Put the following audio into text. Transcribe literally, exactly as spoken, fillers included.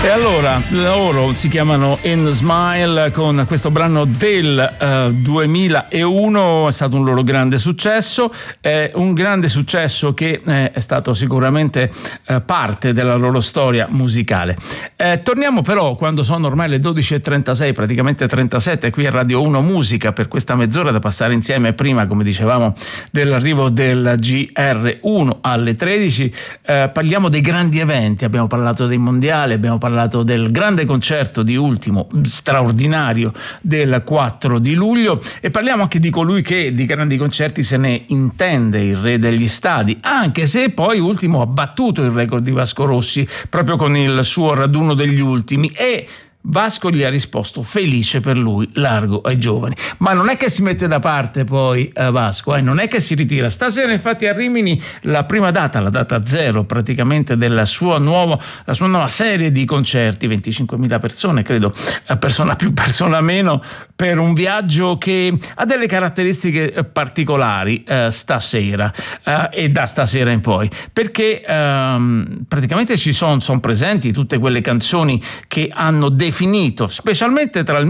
E allora, loro si chiamano In Smile con questo brano del uh, duemilauno, è stato un loro grande successo, eh, un grande successo che eh, è stato sicuramente eh, parte della loro storia musicale. Eh, torniamo però quando sono ormai le dodici e trentasei, praticamente trentasette, qui a Radio uno Musica, per questa mezz'ora da passare insieme prima, come dicevamo, dell'arrivo del G R uno alle tredici. Eh, parliamo dei grandi eventi, abbiamo parlato dei mondiali, abbiamo parlato del grande concerto di Ultimo, straordinario, del quattro di luglio, e parliamo anche di colui che di grandi concerti se ne intende, il re degli stadi, anche se poi Ultimo ha battuto il record di Vasco Rossi proprio con il suo raduno degli ultimi, e Vasco gli ha risposto felice per lui, largo ai giovani. Ma non è che si mette da parte poi eh, Vasco, eh, non è che si ritira. Stasera infatti a Rimini la prima data, la data zero praticamente della sua nuova, la sua nuova serie di concerti, venticinquemila persone credo, persona più persona meno, per un viaggio che ha delle caratteristiche particolari eh, stasera eh, e da stasera in poi, perché ehm, praticamente ci sono son presenti tutte quelle canzoni che hanno definito, specialmente tra il